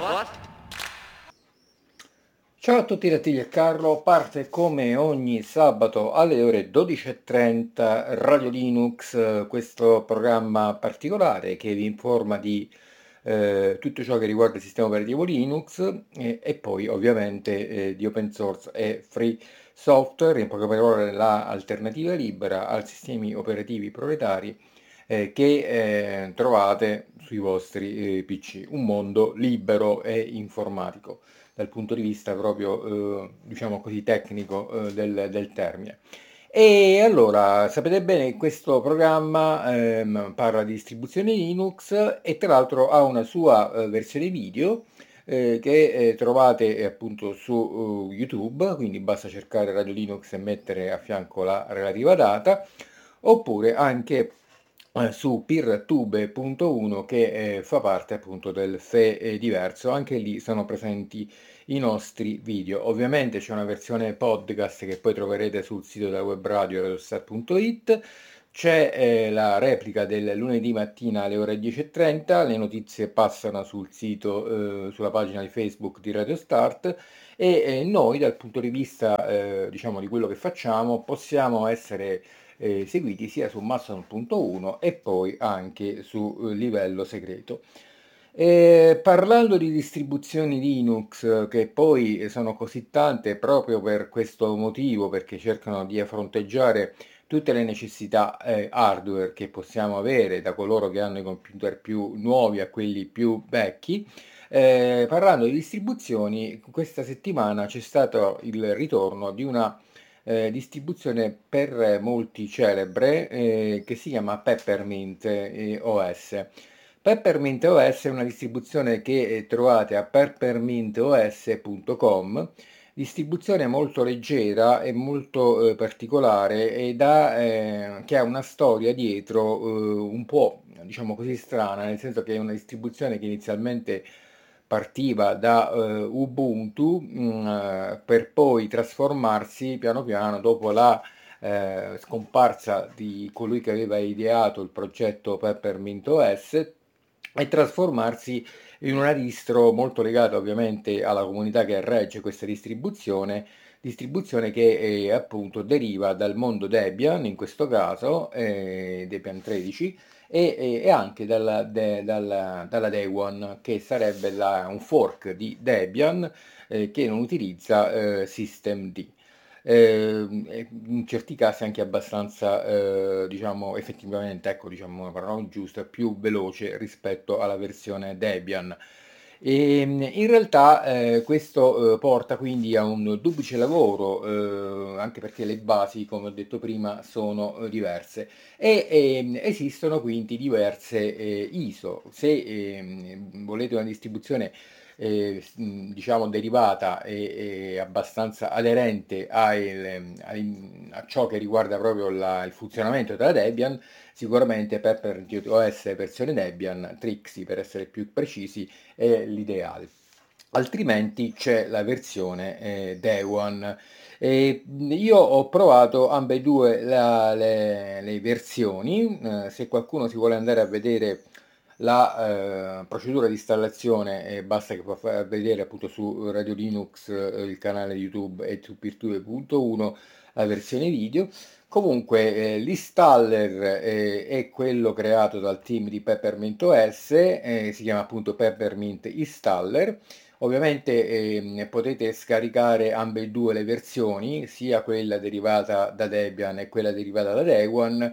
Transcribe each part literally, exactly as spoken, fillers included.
Ciao a tutti da Tilly e Carlo, parte come ogni sabato alle ore dodici e trenta Radio Linux, eh, questo programma particolare che vi informa di eh, tutto ciò che riguarda il sistema operativo Linux eh, e poi ovviamente eh, di open source e free software, in poche parole l'alternativa libera ai sistemi operativi proprietari eh, che eh, trovate sui vostri eh, P C, un mondo libero e informatico dal punto di vista proprio, eh, diciamo così, tecnico eh, del, del termine. E allora, sapete bene che questo programma ehm, parla di distribuzione Linux e tra l'altro ha una sua eh, versione video eh, che eh, trovate eh, appunto su uh, YouTube, quindi basta cercare Radio Linux e mettere a fianco la relativa data, oppure anche eh, su peertube punto uno che eh, fa parte appunto del Fe eh, diverso, anche lì sono presenti i nostri video. Ovviamente c'è una versione podcast che poi troverete sul sito della web radio radiostar punto it, c'è eh, la replica del lunedì mattina alle ore dieci e trenta, le notizie passano sul sito, eh, sulla pagina di Facebook di Radio Start e eh, noi dal punto di vista eh, diciamo di quello che facciamo possiamo essere eh, seguiti sia su Mastodon punto uno e poi anche su eh, livello segreto. Eh, parlando di distribuzioni Linux, eh, che poi sono così tante proprio per questo motivo, perché cercano di fronteggiare tutte le necessità eh, hardware che possiamo avere da coloro che hanno i computer più nuovi a quelli più vecchi. Eh, parlando di distribuzioni, questa settimana c'è stato il ritorno di una eh, distribuzione per molti celebre eh, che si chiama Peppermint eh, O S. Peppermint O S è una distribuzione che eh, trovate a peppermint o s punto com, distribuzione molto leggera e molto eh, particolare ed ha, eh, che ha una storia dietro eh, un po', diciamo così, strana, nel senso che è una distribuzione che inizialmente partiva da eh, Ubuntu mh, eh, per poi trasformarsi piano piano dopo la eh, scomparsa di colui che aveva ideato il progetto Peppermint O S e trasformarsi in una distro molto legata ovviamente alla comunità che regge questa distribuzione, distribuzione che eh, appunto deriva dal mondo Debian, in questo caso eh, Debian tredici, e, e- e anche dalla, de- dalla, dalla Day One, che sarebbe la- un fork di Debian eh, che non utilizza eh, systemd. Ehm, e in certi casi anche abbastanza, eh, diciamo, effettivamente, ecco, diciamo una parola giusta, più veloce rispetto alla versione Debian. E, in realtà eh, questo eh, porta quindi a un duplice lavoro, eh, anche perché le basi, come ho detto prima, sono eh, diverse e ehm, esistono quindi diverse eh, I S O. Se ehm, volete una distribuzione eh, s- mh, diciamo derivata e, e abbastanza aderente ai- ai- a ciò che riguarda proprio la- il funzionamento della Debian, sicuramente Pepper O S versione Debian, Trixie per essere più precisi, è l'ideale. Altrimenti c'è la versione eh, Day One. E io ho provato ambedue la- le, le versioni, eh, se qualcuno si vuole andare a vedere la eh, procedura di installazione, eh, basta che fa vedere appunto su Radio Linux eh, il canale YouTube e su peertube punto uno la versione video. Comunque eh, l'installer eh, è quello creato dal team di Peppermint O S, eh, si chiama appunto Peppermint Installer. Ovviamente ehm, potete scaricare ambedue le versioni, sia quella derivata da Debian e quella derivata da Day One,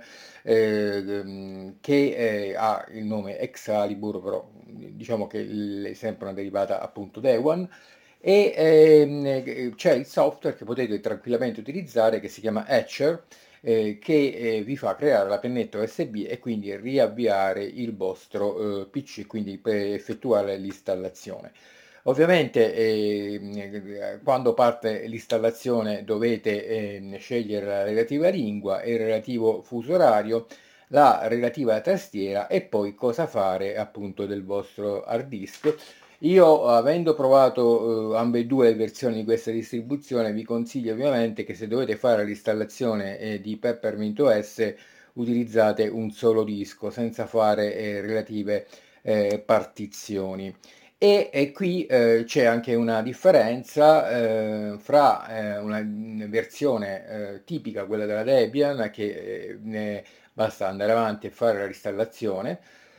ehm, che eh, ha il nome Excalibur, però diciamo che è sempre una derivata appunto Day One. E ehm, eh, c'è il software che potete tranquillamente utilizzare che si chiama Etcher, eh, che eh, vi fa creare la pennetta U S B e quindi riavviare il vostro eh, P C, quindi per effettuare l'installazione. Ovviamente eh, quando parte l'installazione dovete eh, scegliere la relativa lingua e il relativo fuso orario, la relativa tastiera e poi cosa fare appunto del vostro hard disk. Io, avendo provato eh, ambedue le versioni di questa distribuzione, vi consiglio ovviamente che se dovete fare l'installazione eh, di Peppermint O S utilizzate un solo disco senza fare eh, relative eh, partizioni. E, e qui eh, c'è anche una differenza eh, fra eh, una, una versione eh, tipica, quella della Debian, che eh, ne basta andare avanti e fare la installazione,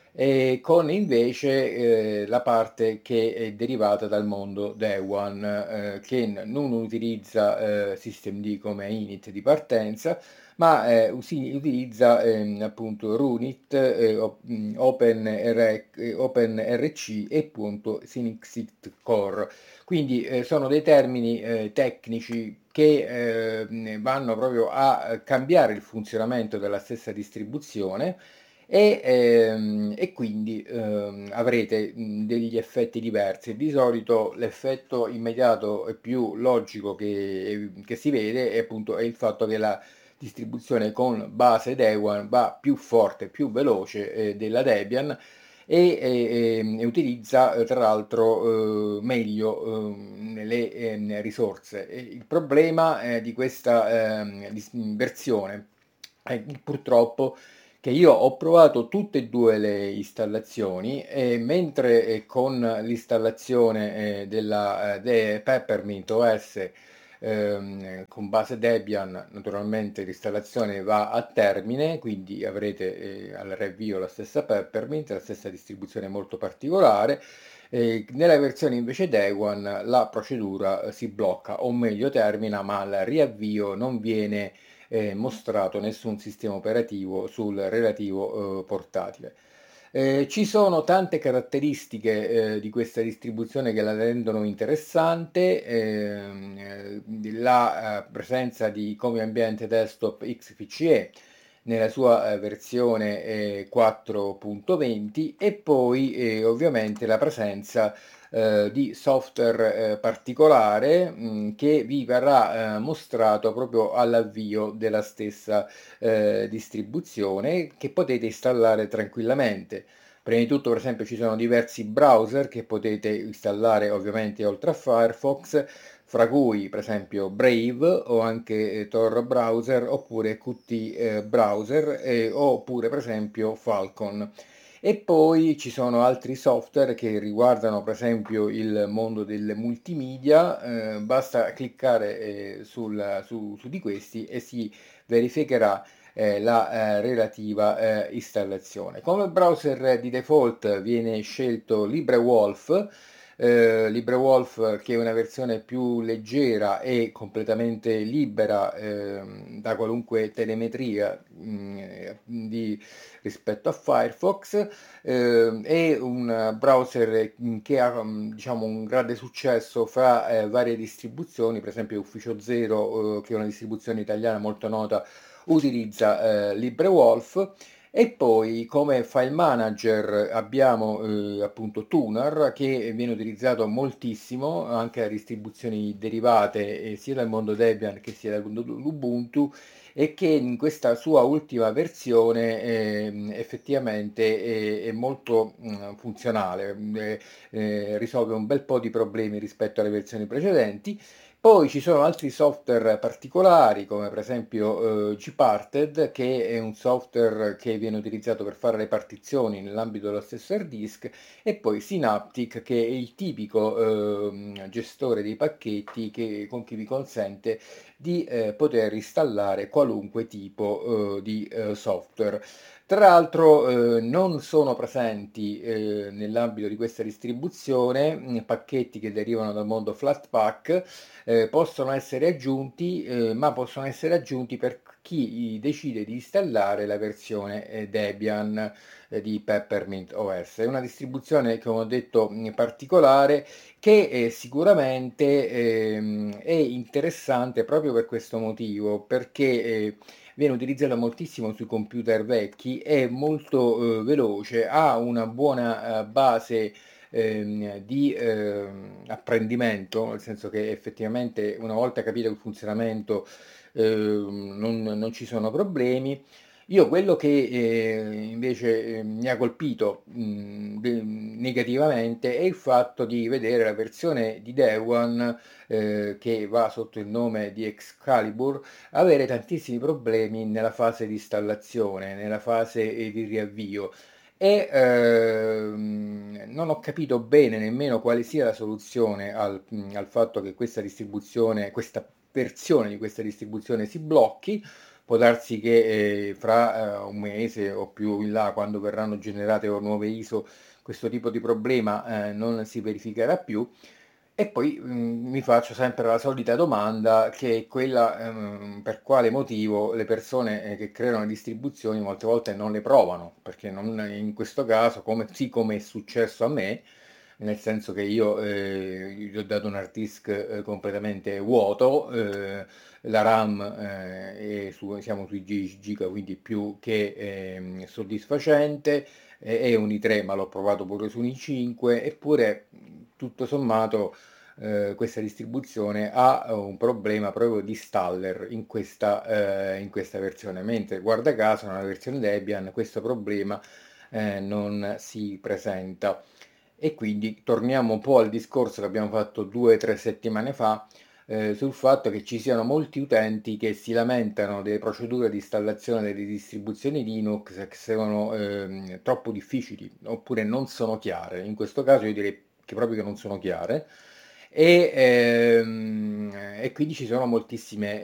e con invece eh, la parte che è derivata dal mondo Debian, eh, che n- non utilizza eh, systemd come init di partenza, ma eh, usi- utilizza ehm, appunto Runit, eh, o- mh, OpenR- eh, OpenRC e appunto Synixit Core. Quindi eh, sono dei termini eh, tecnici che eh, mh, vanno proprio a eh, cambiare il funzionamento della stessa distribuzione e, ehm, e quindi ehm, avrete mh, degli effetti diversi. Di solito l'effetto immediato e più logico che, che si vede è appunto è il fatto che la distribuzione con base Debian va più forte, più veloce eh, della Debian e, e- e utilizza eh, tra l'altro eh, meglio ehm, le ehm, risorse. E il problema eh, di questa ehm, dis- versione è purtroppo che io ho provato tutte e due le installazioni e mentre eh, con l'installazione eh, della eh, de Peppermint O S ehm, con base Debian, naturalmente l'installazione va a termine, quindi avrete eh, al riavvio la stessa Peppermint, la stessa distribuzione molto particolare. Eh, nella versione invece Debian la procedura eh, si blocca, o meglio termina, ma al riavvio non viene eh, mostrato nessun sistema operativo sul relativo eh, portatile. Eh, ci sono tante caratteristiche eh, di questa distribuzione che la rendono interessante, ehm, eh, la eh, presenza di come ambiente desktop X F C E nella sua eh, versione eh, quattro punto venti e poi eh, ovviamente la presenza eh, di software eh, particolare mh, che vi verrà eh, mostrato proprio all'avvio della stessa eh, distribuzione che potete installare tranquillamente. Prima di tutto, per esempio, ci sono diversi browser che potete installare ovviamente oltre a Firefox, fra cui per esempio Brave o anche eh, Tor Browser oppure Qt eh, Browser eh, oppure per esempio Falcon. E poi ci sono altri software che riguardano per esempio il mondo del multimedia, eh, basta cliccare eh, sul, su, su di questi e si verificherà eh, la eh, relativa eh, installazione. Come browser di default viene scelto LibreWolf, eh, LibreWolf che è una versione più leggera e completamente libera ehm, da qualunque telemetria mh, di, rispetto a Firefox. Eh, è un browser che ha mh, diciamo, un grande successo fra eh, varie distribuzioni, per esempio Ufficio Zero, eh, che è una distribuzione italiana molto nota, utilizza eh, LibreWolf. E poi come file manager abbiamo eh, appunto Tuner che viene utilizzato moltissimo anche a distribuzioni derivate eh, sia dal mondo Debian che sia dal mondo Ubuntu e che in questa sua ultima versione eh, effettivamente è, è molto mh, funzionale, eh, eh, risolve un bel po' di problemi rispetto alle versioni precedenti. Poi ci sono altri software particolari, come per esempio eh, Gparted, che è un software che viene utilizzato per fare le partizioni nell'ambito dello stesso hard disk, e poi Synaptic, che è il tipico eh, gestore dei pacchetti che, con chi vi consente di eh, poter installare qualunque tipo eh, di eh, software. Tra l'altro eh, non sono presenti eh, nell'ambito di questa distribuzione mh, pacchetti che derivano dal mondo Flatpak, eh, possono essere aggiunti, eh, ma possono essere aggiunti per chi decide di installare la versione eh, Debian eh, di Peppermint O S. È una distribuzione, come ho detto, mh, particolare che eh, sicuramente ehm, è interessante proprio per questo motivo, perché eh, viene utilizzata moltissimo sui computer vecchi, è molto eh, veloce, ha una buona eh, base ehm, di ehm, apprendimento, nel senso che effettivamente una volta capito il funzionamento ehm, non, non ci sono problemi. Io quello che eh, invece eh, mi ha colpito mh, de- negativamente è il fatto di vedere la versione di Debian eh, che va sotto il nome di Excalibur avere tantissimi problemi nella fase di installazione, nella fase eh, di riavvio. e ehm, non ho capito bene nemmeno quale sia la soluzione al, mh, al fatto che questa distribuzione, questa versione di questa distribuzione si blocchi. Può darsi che eh, fra eh, un mese o più in là, quando verranno generate nuove I S O, questo tipo di problema eh, non si verificherà più. E poi mm, mi faccio sempre la solita domanda, che è quella ehm, per quale motivo le persone eh, che creano le distribuzioni molte volte non le provano, perché non, in questo caso, come, sì, come è successo a me, nel senso che io eh, gli ho dato un hard disk eh, completamente vuoto, eh, la RAM eh, è su- siamo sui dieci giga, quindi più che ehm, soddisfacente, eh, è un i tre, ma l'ho provato pure su un i cinque, eppure tutto sommato eh, questa distribuzione ha un problema proprio di staller in questa, eh, in questa versione, mentre guarda caso nella versione Debian questo problema eh, non si presenta. E quindi torniamo un po' al discorso che abbiamo fatto due o tre settimane fa, eh, sul fatto che ci siano molti utenti che si lamentano delle procedure di installazione delle distribuzioni Linux che sono ehm, troppo difficili oppure non sono chiare. In questo caso io direi che proprio che non sono chiare. E, ehm, e quindi ci sono moltissime